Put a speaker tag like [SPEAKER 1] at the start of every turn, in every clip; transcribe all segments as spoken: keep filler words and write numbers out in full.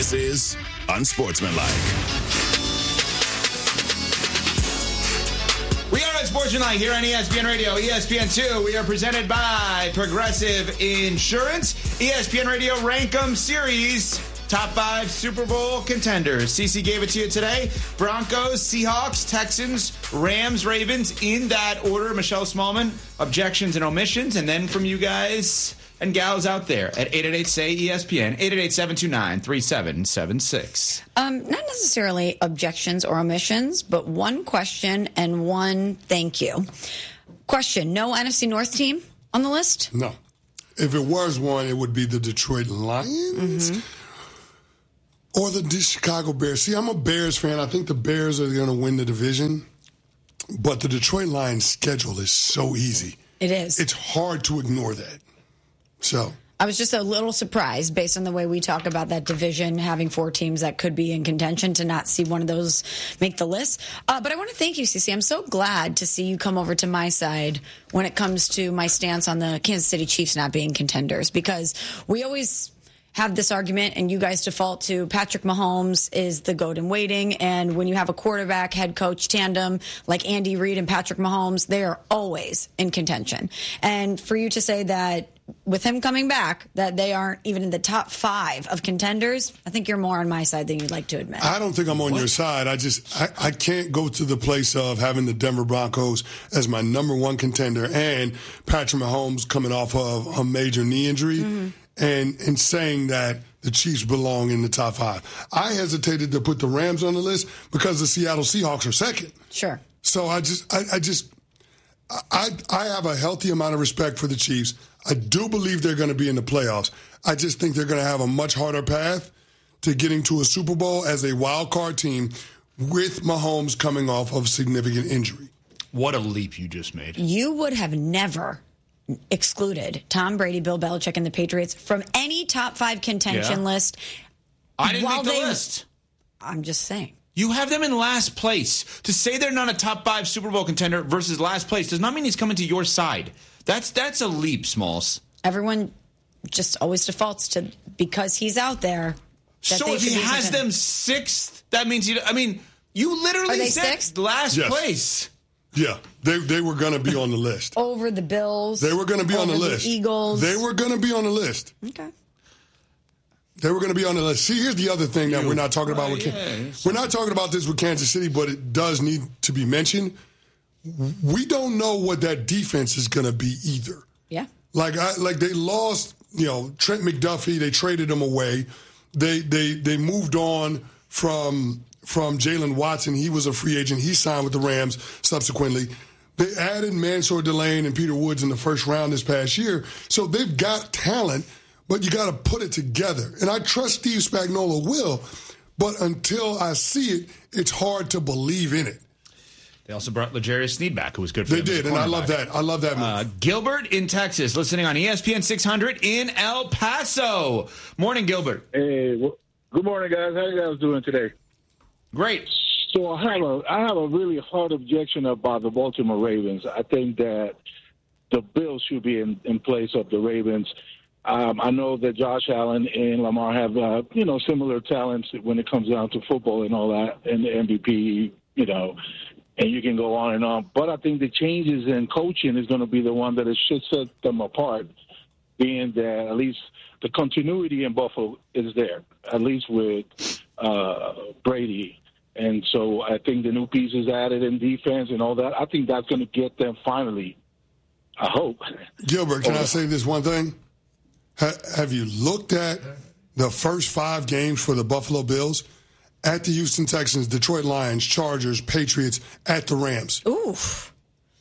[SPEAKER 1] This is Unsportsmanlike.
[SPEAKER 2] We are Unsportsmanlike here on E S P N Radio, E S P N two. We are presented by Progressive Insurance. E S P N Radio Rankum Series. Top five Super Bowl contenders. Cece gave it to you today. Broncos, Seahawks, Texans, Rams, Ravens, in that order. Michelle Smallman, objections and omissions. And then from you guys and gals out there at eight eight eight, S A Y, E S P N, eight eight eight, seven two nine, three seven seven six.
[SPEAKER 3] Um, not necessarily objections or omissions, but one question and one thank you. Question, no N F C North team on the list?
[SPEAKER 4] No. If it was one, it would be the Detroit Lions. Mm-hmm. Or the Chicago Bears. See, I'm a Bears fan. I think the Bears are going to win the division. But the Detroit Lions schedule is so easy.
[SPEAKER 3] It is.
[SPEAKER 4] It's hard to ignore that. So
[SPEAKER 3] I was just a little surprised based on the way we talk about that division, having four teams that could be in contention, to not see one of those make the list. Uh, but I want to thank you, Cece. I'm so glad to see you come over to my side when it comes to my stance on the Kansas City Chiefs not being contenders, because we always have this argument, and you guys default to Patrick Mahomes is the GOAT in waiting. And when you have a quarterback head coach tandem like Andy Reid and Patrick Mahomes, they are always in contention. And for you to say that with him coming back, that they aren't even in the top five of contenders, I think you're more on my side than you'd like to admit.
[SPEAKER 4] I don't think I'm on what? your side. I just, I, I can't go to the place of having the Denver Broncos as my number one contender and Patrick Mahomes coming off of a major knee injury. Mm-hmm. And, and saying that the Chiefs belong in the top five. I hesitated to put the Rams on the list because the Seattle Seahawks are second.
[SPEAKER 3] Sure.
[SPEAKER 4] So I just, I, I just, I, I have a healthy amount of respect for the Chiefs. I do believe they're going to be in the playoffs. I just think they're going to have a much harder path to getting to a Super Bowl as a wild card team with Mahomes coming off of significant injury.
[SPEAKER 2] What a leap you just made.
[SPEAKER 3] You would have never excluded Tom Brady, Bill Belichick, and the Patriots from any top five contention yeah. list.
[SPEAKER 2] I didn't make the
[SPEAKER 3] they,
[SPEAKER 2] list.
[SPEAKER 3] I'm just saying.
[SPEAKER 2] You have them in last place. To say they're not a top five Super Bowl contender versus last place does not mean he's coming to your side. That's that's a leap, Smalls.
[SPEAKER 3] Everyone just always defaults to because he's out there. That
[SPEAKER 2] so
[SPEAKER 3] they
[SPEAKER 2] if he has
[SPEAKER 3] contender.
[SPEAKER 2] them sixth, that means you. I mean, you literally
[SPEAKER 3] Are they
[SPEAKER 2] said
[SPEAKER 3] sixth?
[SPEAKER 2] last
[SPEAKER 4] yes.
[SPEAKER 2] place.
[SPEAKER 4] Yeah, they they were going to be on the list.
[SPEAKER 3] Over the Bills.
[SPEAKER 4] They were going to be on the list.
[SPEAKER 3] The Eagles.
[SPEAKER 4] They were going to be on the list.
[SPEAKER 3] Okay.
[SPEAKER 4] They were going to be on the list. See, here's the other thing that we're not talking about. With
[SPEAKER 2] yeah,
[SPEAKER 4] we're not talking about this with Kansas City, but it does need to be mentioned. We don't know what that defense is going to be either.
[SPEAKER 3] Yeah.
[SPEAKER 4] Like I, like they lost, you know, Trent McDuffie. They traded him away. They they they moved on from. From Jalen Watson. He was a free agent. He signed with the Rams subsequently. They added Mansour Delane and Peter Woods in the first round this past year. So they've got talent, but you got to put it together. And I trust Steve Spagnuolo will, but until I see it, it's hard to believe in it.
[SPEAKER 2] They also brought L'Jarius Sneed back, who was good for
[SPEAKER 4] they
[SPEAKER 2] them.
[SPEAKER 4] They did, and I love that. I love that move.
[SPEAKER 2] Uh, Gilbert in Texas, listening on E S P N six hundred in El Paso. Morning, Gilbert.
[SPEAKER 5] Hey, well, good morning, guys. How you guys doing today?
[SPEAKER 2] Great.
[SPEAKER 5] So I have a I have a really hard objection about the Baltimore Ravens. I think that the Bills should be in, in place of the Ravens. Um, I know that Josh Allen and Lamar have uh, you know similar talents when it comes down to football and all that, and the M V P, you know, and you can go on and on. But I think the changes in coaching is going to be the one that it should set them apart, being that at least the continuity in Buffalo is there, at least with uh, Brady. And so I think the new pieces added in defense and all that, I think that's going to get them finally, I hope.
[SPEAKER 4] Gilbert, can I say this one thing? Ha- have you looked at the first five games for the Buffalo Bills? At the Houston Texans, Detroit Lions, Chargers, Patriots, at the Rams.
[SPEAKER 3] Oof.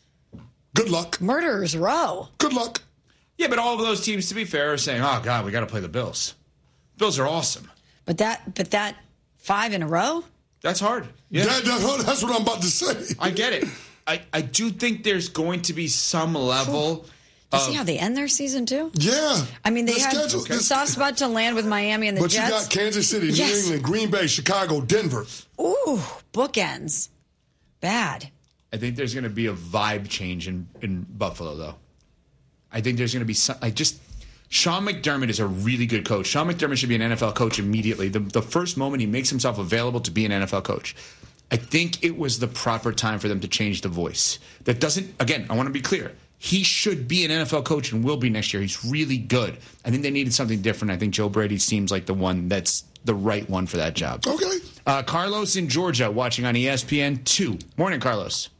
[SPEAKER 4] Good luck.
[SPEAKER 3] Murderer's row.
[SPEAKER 4] Good luck.
[SPEAKER 2] Yeah, but all of those teams, to be fair, are saying, oh, God, we got to play the Bills. Bills are awesome.
[SPEAKER 3] But that, but that five in a row?
[SPEAKER 2] That's hard. Yeah.
[SPEAKER 4] That, that, that's what I'm about to say.
[SPEAKER 2] I get it. I, I do think there's going to be some level.
[SPEAKER 3] You see how they end their season, too?
[SPEAKER 4] Yeah.
[SPEAKER 3] I mean, they
[SPEAKER 4] the
[SPEAKER 3] had
[SPEAKER 4] schedule,
[SPEAKER 3] a soft spot to land with Miami and the
[SPEAKER 4] but
[SPEAKER 3] Jets.
[SPEAKER 4] But you got Kansas City, New
[SPEAKER 3] yes.
[SPEAKER 4] England, Green Bay, Chicago, Denver.
[SPEAKER 3] Ooh, bookends. Bad.
[SPEAKER 2] I think there's going to be a vibe change in, in Buffalo, though. I think there's going to be some, like just Sean McDermott is a really good coach. Sean McDermott should be an N F L coach immediately. The, the first moment he makes himself available to be an N F L coach. I think it was the proper time for them to change the voice. That doesn't, again, I want to be clear. He should be an N F L coach and will be next year. He's really good. I think they needed something different. I think Joe Brady seems like the one that's the right one for that job.
[SPEAKER 4] Okay.
[SPEAKER 2] Uh, Carlos in Georgia watching on E S P N two. Morning, Carlos.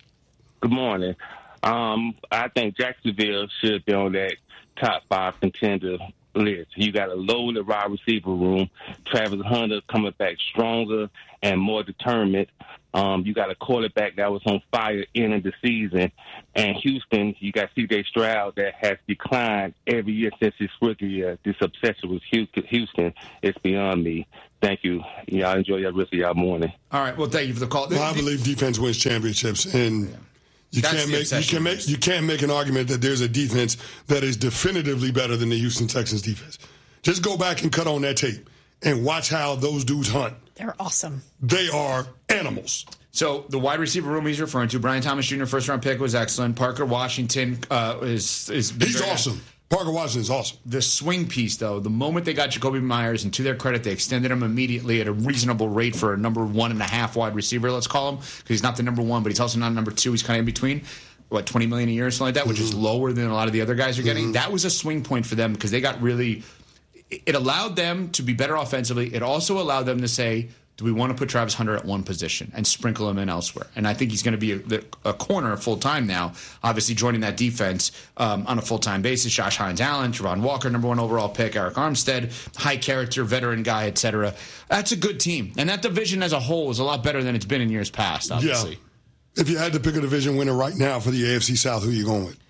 [SPEAKER 6] Good morning. Um, I think Jacksonville should be on that top five contender list. You got a loaded wide receiver room. Travis Hunter coming back stronger and more determined. Um, you got a quarterback that was on fire ending the season. And Houston, you got C J Stroud that has declined every year since his rookie year. This obsession with Houston is beyond me. Thank you. Y'all enjoy your rest of y'all morning.
[SPEAKER 2] All right. Well, thank you for the call.
[SPEAKER 4] Well, I believe defense wins championships, and you
[SPEAKER 2] That's
[SPEAKER 4] can't
[SPEAKER 2] the
[SPEAKER 4] make you can make you can't make an argument that there's a defense that is definitively better than the Houston Texans defense. Just go back and cut on that tape and watch how those dudes hunt.
[SPEAKER 3] They're awesome.
[SPEAKER 4] They are animals.
[SPEAKER 2] So the wide receiver room he's referring to, Brian Thomas Junior, first round pick, was excellent. Parker Washington uh, is is
[SPEAKER 4] he's awesome. Parker Washington is awesome.
[SPEAKER 2] The swing piece, though, the moment they got Jacoby Myers, and to their credit, they extended him immediately at a reasonable rate for a number one and a half wide receiver, let's call him, because he's not the number one, but he's also not number two. He's kind of in between. What, twenty million dollars a year or something like that, which mm-hmm. is lower than a lot of the other guys are getting. Mm-hmm. That was a swing point for them because they got really – it allowed them to be better offensively. It also allowed them to say, do we want to put Travis Hunter at one position and sprinkle him in elsewhere? And I think he's going to be a, a corner full-time now, obviously joining that defense um, on a full-time basis. Josh Hines-Allen, Travon Walker, number one overall pick, Eric Armstead, high-character, veteran guy, et cetera. That's a good team. And that division as a whole is a lot better than it's been in years past, obviously.
[SPEAKER 4] Yeah. If you had to pick a division winner right now for the A F C South, who are you going with?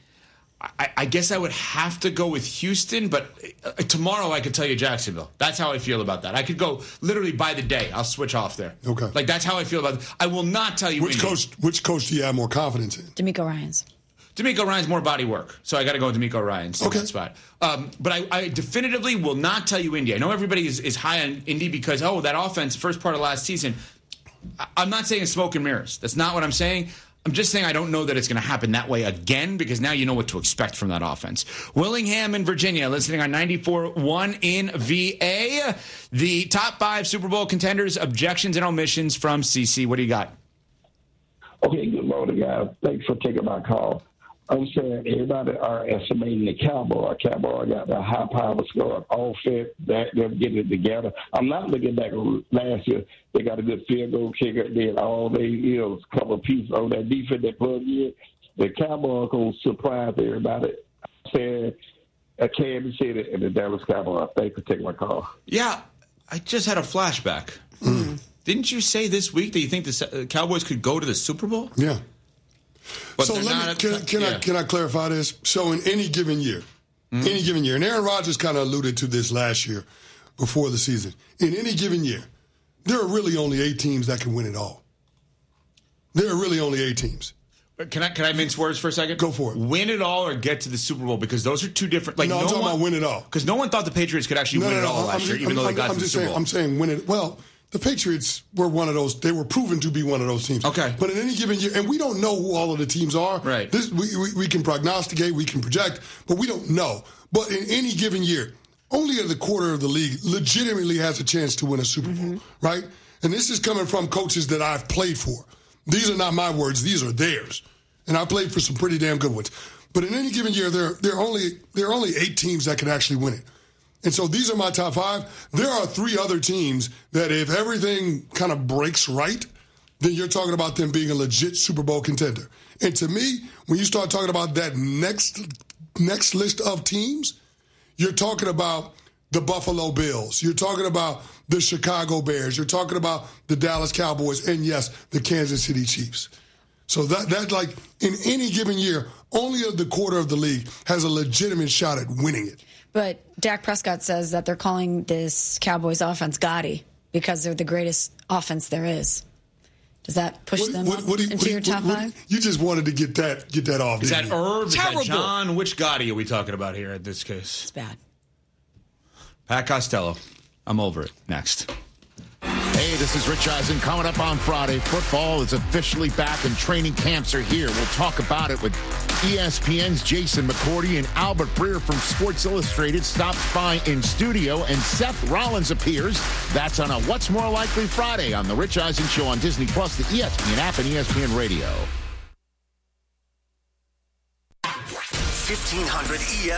[SPEAKER 2] I, I guess I would have to go with Houston, but uh, tomorrow I could tell you Jacksonville. That's how I feel about that. I could go literally by the day. I'll switch off there.
[SPEAKER 4] Okay.
[SPEAKER 2] Like, that's how I feel about it. I will not tell you
[SPEAKER 4] which
[SPEAKER 2] Indy.
[SPEAKER 4] coach. Which coach do you have more confidence in?
[SPEAKER 3] DeMeco Ryans.
[SPEAKER 2] DeMeco Ryans more body work, so I got to go with DeMeco Ryans in
[SPEAKER 4] okay.
[SPEAKER 2] that spot. Um, but I, I definitively will not tell you Indy. I know everybody is, is high on Indy because oh that offense, first part of last season. I, I'm not saying it's smoke and mirrors. That's not what I'm saying. I'm just saying I don't know that it's going to happen that way again because now you know what to expect from that offense. Willingham in Virginia, listening on ninety-four point one in V A. The top five Super Bowl contenders, objections and omissions from C C. What do you got?
[SPEAKER 7] Okay, good morning, guys. Thanks for taking my call. I'm saying everybody are estimating the Cowboy. Cowboy got the high power score offense. They're getting it together. I'm not looking back on last year. They got a good field goal kicker. Did all they, you know, a couple of pieces on that defense they plugged in. The Cowboys going to surprise everybody. I'm saying uh, Kansas City and the Dallas Cowboys. Thanks for taking my call.
[SPEAKER 2] Yeah, I just had a flashback. Mm-hmm. Didn't you say this week that you think the Cowboys could go to the Super Bowl?
[SPEAKER 4] Yeah.
[SPEAKER 2] But
[SPEAKER 4] so let me, can, can,
[SPEAKER 2] yeah.
[SPEAKER 4] I, can I clarify this? So in any given year, mm-hmm. any given year, and Aaron Rodgers kind of alluded to this last year before the season. In any given year, there are really only eight teams that can win it all. There are really only eight teams.
[SPEAKER 2] Can I can I mince words for a second?
[SPEAKER 4] Go for it.
[SPEAKER 2] Win it all or get to the Super Bowl because those are two different. Like
[SPEAKER 4] no, I'm
[SPEAKER 2] no
[SPEAKER 4] talking
[SPEAKER 2] one,
[SPEAKER 4] about win it all.
[SPEAKER 2] Because no one thought the Patriots could actually
[SPEAKER 4] no,
[SPEAKER 2] win
[SPEAKER 4] no,
[SPEAKER 2] it
[SPEAKER 4] no,
[SPEAKER 2] all
[SPEAKER 4] I'm
[SPEAKER 2] last
[SPEAKER 4] just,
[SPEAKER 2] year, even
[SPEAKER 4] I'm,
[SPEAKER 2] though they
[SPEAKER 4] I'm,
[SPEAKER 2] got
[SPEAKER 4] I'm
[SPEAKER 2] to the
[SPEAKER 4] just
[SPEAKER 2] Super
[SPEAKER 4] saying,
[SPEAKER 2] Bowl.
[SPEAKER 4] I'm saying win it. Well, the Patriots were one of those. They were proven to be one of those teams.
[SPEAKER 2] Okay.
[SPEAKER 4] But in any given year, and we don't know who all of the teams are.
[SPEAKER 2] Right.
[SPEAKER 4] This, we, we, we can prognosticate, we can project, but we don't know. But in any given year, only the quarter of the league legitimately has a chance to win a Super Bowl, mm-hmm. right? And this is coming from coaches that I've played for. These are not my words. These are theirs. And I played for some pretty damn good ones. But in any given year, there, there, are only, there are only eight teams that can actually win it. And so these are my top five. There are three other teams that if everything kind of breaks right, then you're talking about them being a legit Super Bowl contender. And to me, when you start talking about that next next list of teams, you're talking about the Buffalo Bills. You're talking about the Chicago Bears. You're talking about the Dallas Cowboys. And, yes, the Kansas City Chiefs. So that, that like, in any given year, only the quarter of the league has a legitimate shot at winning it.
[SPEAKER 3] But Dak Prescott says that they're calling this Cowboys offense Gotti because they're the greatest offense there is. Does that push
[SPEAKER 4] what,
[SPEAKER 3] them
[SPEAKER 4] what,
[SPEAKER 3] up
[SPEAKER 4] what, what,
[SPEAKER 3] into
[SPEAKER 4] what,
[SPEAKER 3] your top
[SPEAKER 4] what,
[SPEAKER 3] five?
[SPEAKER 4] You just wanted to get that get that off.
[SPEAKER 2] Is that Irv? Is
[SPEAKER 3] Terrible.
[SPEAKER 2] that John? Which Gotti are we talking about here in this case?
[SPEAKER 3] It's bad.
[SPEAKER 2] Pat Costello. I'm over it. Next.
[SPEAKER 8] Hey, this is Rich Eisen. Coming up on Friday, football is officially back and training camps are here. We'll talk about it with E S P N's Jason McCourty and Albert Breer from Sports Illustrated stops by in studio, and Seth Rollins appears. That's on a What's More Likely Friday on The Rich Eisen Show on Disney Plus, the E S P N app, and E S P N Radio.
[SPEAKER 9] fifteen hundred E S